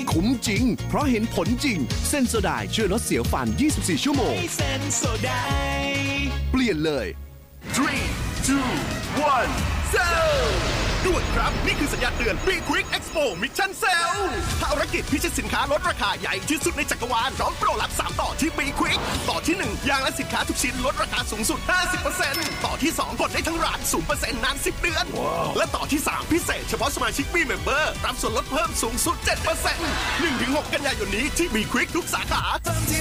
คุ้มจริงเพราะเห็นผลจริงเซนโซไดช่วยลดเสียวฟัน24ชั่วโมงเซนโซไดเปลี่ยนเลย3 2 1 Sell ด่วนครับนี่คือสัญญาณเตือน Be Quick Expo Mission Sell ภารกิจพิชิตสินค้าลดราคาใหญ่ที่สุดในจักรวาลพร้อมโปรลับ3ต่อที่ Be Quick ต่อที่1ยางและสินค้าทุกชิ้นลดราคาสูงสุด 50% ต่อที่2ผ่อนได้ทั้งร้าน 0% นาน10 เดือน และต่อที่3พิเศษเฉพาะสมาชิก Be Member รับส่วนลดเพิ่มสูงสุด 7% 1-6 กันยายนนี้ที่ Be Quick ทุกสาขา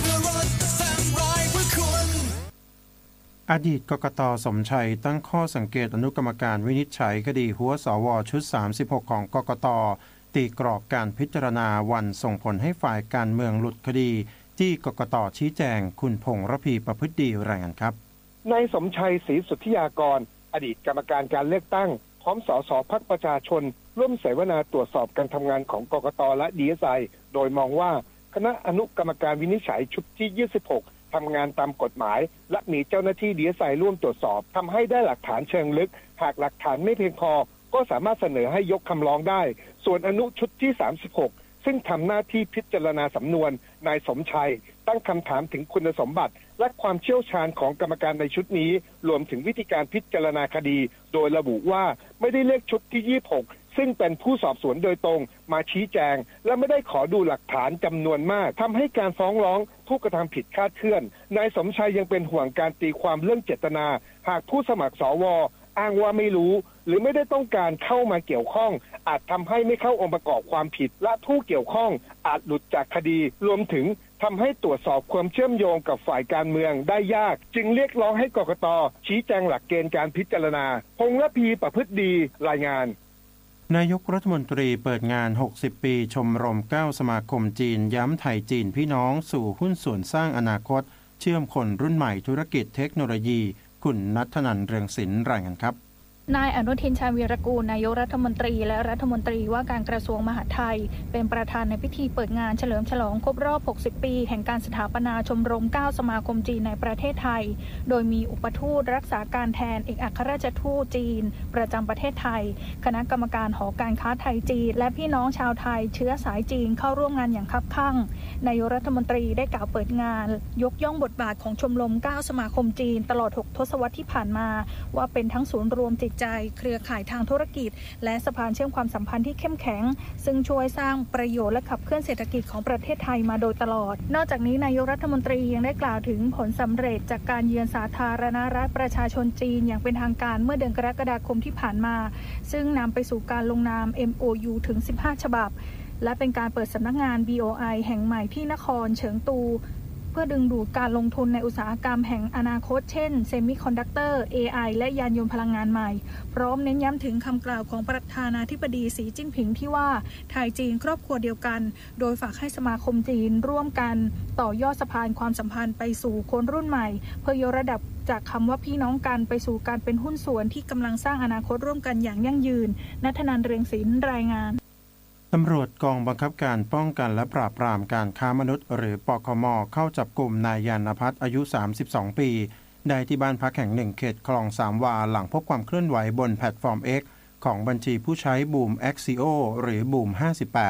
อดีตกกต.สมชัยตั้งข้อสังเกตอนุกรรมการวินิจฉัยคดีหัวสว.ชุด36ของกกต.ตีกรอบการพิจารณาวันส่งผลให้ฝ่ายการเมืองหลุดคดีที่กกต.ชี้แจงคุณพงษ์ระพีประพฤติดีรายงานครับนายสมชัยศรีสุทธิยากรอดีตกรรมการการเลือกตั้งพร้อมสสพรรคประชาชนร่วมเสวนาตรวจสอบการทำงานของกกต.และ DSI โดยมองว่าคณะอนุกรรมการวินิจฉัยชุดที่26ทำงานตามกฎหมายและมีเจ้าหน้าที่ DSI ร่วมตรวจสอบทำให้ได้หลักฐานเชิงลึกหากหลักฐานไม่เพียงพอก็สามารถเสนอให้ยกคำร้องได้ส่วนอนุชุดที่36ซึ่งทำหน้าที่พิจารณาสำนวนนายสมชัยตั้งคำถามถึงคุณสมบัติและความเชี่ยวชาญของกรรมการในชุดนี้รวมถึงวิธีการพิจารณาคดีโดยระบุว่าไม่ได้เลือกชุดที่26ซึ่งเป็นผู้สอบสวนโดยตรงมาชี้แจงและไม่ได้ขอดูหลักฐานจำนวนมากทำให้การฟ้องร้องผู้กระทำผิดคลาดเคลื่อนนายสมชัยยังเป็นห่วงการตีความเรื่องเจตนาหากผู้สมัครสว.อ้างว่าไม่รู้หรือไม่ได้ต้องการเข้ามาเกี่ยวข้องอาจทำให้ไม่เข้าองค์ประกอบความผิดและผู้เกี่ยวข้องอาจหลุดจากคดีรวมถึงทำให้ตรวจสอบความเชื่อมโยงกับฝ่ายการเมืองได้ยากจึงเรียกร้องให้กกต.ชี้แจงหลักเกณฑ์การพิจารณาพงษ์ระพีประพฤติดีรายงานนายกรัฐมนตรีเปิดงาน60ปีชมรม9สมาคมจีนย้ำไทยจีนพี่น้องสู่หุ้นส่วนสร้างอนาคตเชื่อมคนรุ่นใหม่ธุรกิจเทคโนโลยีคุณณัฐนันท์ เรืองศิลป์รายงานครับนายอนุทินชาญวีรกูลนายกรัฐมนตรีและรัฐมนตรีว่าการกระทรวงมหาดไทยเป็นประธานในพิธีเปิดงานเฉลิมฉลองครบรอบ60ปีแห่งการสถาปนาชมรม9สมาคมจีนในประเทศไทยโดยมีอุปทูตรักษาการแทนเอกอัครราชทูตจีนประจำประเทศไทยคณะกรรมการหอการค้าไทยจีนและพี่น้องชาวไทยเชื้อสายจีนเข้าร่วมงานอย่างคับคั่งนายกรัฐมนตรีได้กล่าวเปิดงานยกย่องบทบาทของชมรม9สมาคมจีนตลอด6ทศวรรษที่ผ่านมาว่าเป็นทั้งศูนย์รวมจิตใจเครือข่ายทางธุรกิจและสะพานเชื่อมความสัมพันธ์ที่เข้มแข็งซึ่งช่วยสร้างประโยชน์และขับเคลื่อนเศรษฐกิจของประเทศไทยมาโดยตลอดนอกจากนี้นายกรัฐมนตรียังได้กล่าวถึงผลสำเร็จจากการเยือนสาธารณรัฐประชาชนจีนอย่างเป็นทางการเมื่อเดือนกรกฎาคมที่ผ่านมาซึ่งนำไปสู่การลงนาม MOU ถึง15ฉบับและเป็นการเปิดสำนักงาน BOI แห่งใหม่ที่นครเฉิงตูเพื่อดึงดูดการลงทุนในอุตสาหกรรมแห่งอนาคตเช่นเซมิคอนดักเตอร์ AI และยานยนต์พลังงานใหม่พร้อมเน้นย้ำถึงคำกล่าวของประธานาธิบดีสีจิ้นผิงที่ว่าไทยจีนครอบครัวเดียวกันโดยฝากให้สมาคมจีนร่วมกันต่อยอดสะพานความสัมพันธ์ไปสู่คนรุ่นใหม่เพื่อยกระดับจากคำว่าพี่น้องกันไปสู่การเป็นหุ้นส่วนที่กำลังสร้างอนาคตร่วมกันอย่างยั่งยืนณัฐนันท์ เรืองศิลป์รายงานตำรวจกองบังคับการป้องกันและปราบปรามการค้ามนุษย์หรือปคม.เข้าจับกลุ่มนายยานภัทรอายุ32ปีได้ที่บ้านพักแห่งหนึ่งเขตคลองสามวาหลังพบความเคลื่อนไหวบนแพลตฟอร์ม X ของบัญชีผู้ใช้บูม Axio หรือบูม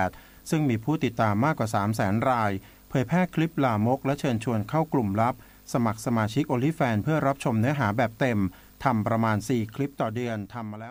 58ซึ่งมีผู้ติดตามมากกว่า 300,000 รายเผยแพร่คลิปลามกและเชิญชวนเข้ากลุ่มลับสมัครสมาชิก OnlyFans เพื่อรับชมเนื้อหาแบบเต็มทำประมาณ4คลิปต่อเดือนทำมาแล้ว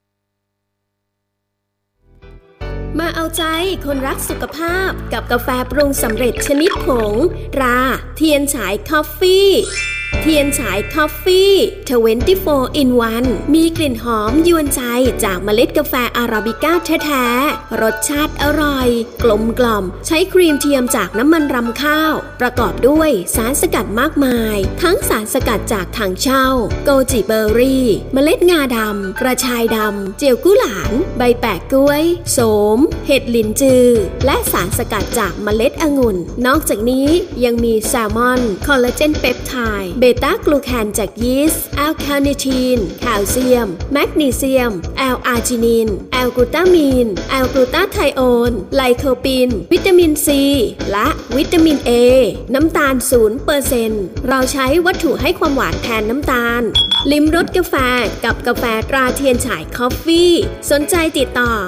มาเอาใจคนรักสุขภาพกับกาแฟปรุงสำเร็จชนิดผงตราเทียนฉายคอฟฟี่เทียนฉายคอฟฟี่24 in 1มีกลิ่นหอมยวนใจจากเมล็ดกาแฟอาราบิก้าแท้ๆรสชาติอร่อยกลมกล่อมใช้ครีมเทียมจากน้ำมันรำข้าวประกอบด้วยสารสกัดมากมายทั้งสารสกัดจากถังเช่าโกจิเบอร์รี่เมล็ดงาดำกระชายดำเจียวกุหลาบใบแปะกล้วยโสมเห็ดหลินจือและสารสกัดจากเมล็ดองุ่นนอกจากนี้ยังมีแซลมอนคอลลาเจนเปปไทด์เบเบต้ากลูแคนจากยีสต์แอลคาเนทีนแคลเซียมแมกนีเซียมแอลอาร์จินินแอลกลูตามีนแอลกลูตาไทโอนไลโคปินวิตามินซีและวิตามิน A น้ำตาล 0% เราใช้วัตถุให้ความหวานแทนน้ำตาลลิ้มรสกาแฟกับกาแฟตราเทียนฉายคอฟฟี่สนใจติดต่อ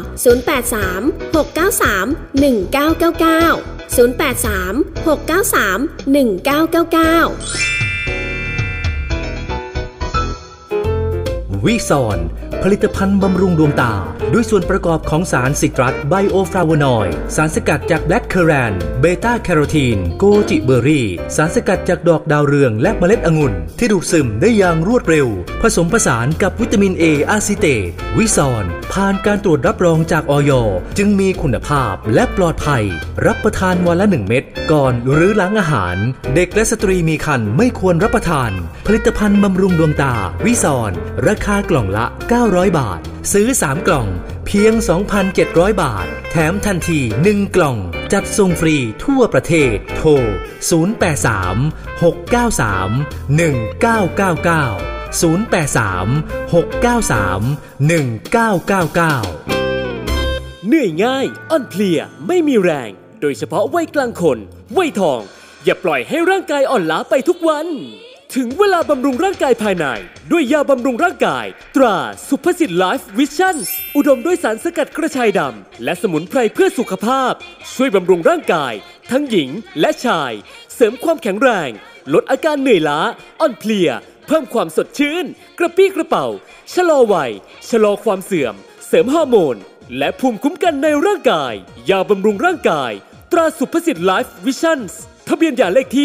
083 693 1999 083 693 1999 วิซอนผลิตภัณฑ์บำรุงดวงตาด้วยส่วนประกอบของสารซิตรัสไบโอฟลาโวนอยด์สารสกัดจากแบล็คเคอแรนเบต้าแคโรทีนโกจิเบอร์รี่สารสกัดจากดอกดาวเรืองและเมล็ดองุ่นที่ดูดซึมได้อย่างรวดเร็วผสมผสานกับวิตามิน A อะซิเตตวิซอนผ่านการตรวจรับรองจากอย.จึงมีคุณภาพและปลอดภัยรับประทานวันละ1 เม็ดก่อนหรือหลังอาหารเด็กและสตรีมีครรภ์ไม่ควรรับประทานผลิตภัณฑ์บำรุงดวงตาวิซอนราคากล่องละ900 บาทซื้อ3 กล่องเพียง 2,700 บาทแถมทันที1 กล่องจัดส่งฟรีทั่วประเทศโทร083 693 1999 083 693 1999 เหนื่อยง่ายอ่อนเพลียไม่มีแรงโดยเฉพาะวัยกลางคนวัยทองอย่าปล่อยให้ร่างกายอ่อนล้าไปทุกวันถึงเวลาบำรุงร่างกายภายในด้วยยาบำรุงร่างกายตราสุภสิทธิ์ไลฟ์วิชั่นอุดมด้วยสารสกัดกระชายดำและสมุนไพรเพื่อสุขภาพช่วยบำรุงร่างกายทั้งหญิงและชายเสริมความแข็งแรงลดอาการเหนื่อยล้าอ่อนเพลียเพิ่มความสดชื่นกระปี้กระเป๋าชะลอวัยชะลอความเสื่อมเสริมฮอร์โมนและภูมิคุ้มกันในร่างกายยาบำรุงร่างกายตราสุภสิทธิ์ไลฟ์วิชั่นทะเบียนยาเลขที่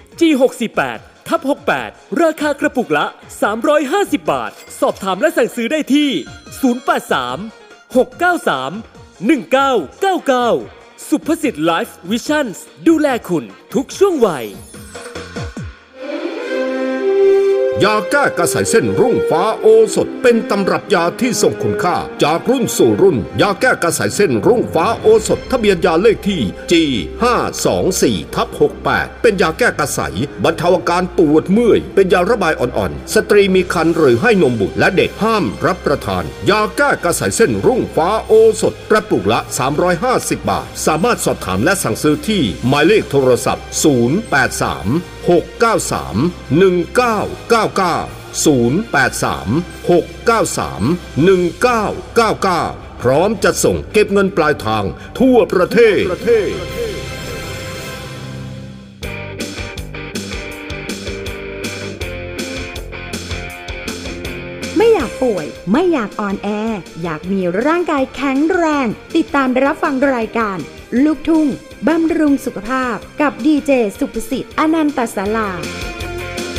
G648/68 ราคากระปุกละ350 บาทสอบถามและสั่งซื้อได้ที่083 693 1999สุภสิทธิ์ไลฟ์วิชั่นดูแลคุณทุกช่วงวัยยาแก้กระสายเส้นรุ่งฟ้าโอสถเป็นตำรับยาที่ทรงคุณค่าจากรุ่นสู่รุ่นยาแก้กระสายเส้นรุ่งฟ้าโอสถทะเบียนยาเลขที่ G524/68 เป็นยาแก้กระสายบรรเทาอาการปวดเมื่อยเป็นยาระบายอ่อนๆสตรีมีครรภ์หรือให้นมบุตรและเด็กห้ามรับประทานยาแก้กระสายเส้นรุ่งฟ้าโอสถกระปุกละ350 บาทสามารถสอบถามและสั่งซื้อที่หมายเลขโทรศัพท์083 693 1999 083 693 1999พร้อมจะส่งเก็บเงินปลายทางทั่วประเทศไม่อยากป่วยไม่อยากอ่อนแออยากมีร่างกายแข็งแรงติดตามรับฟังรายการลูกทุ่งบำรุงสุขภาพกับดีเจสุภสิทธิ์อนันตศาลา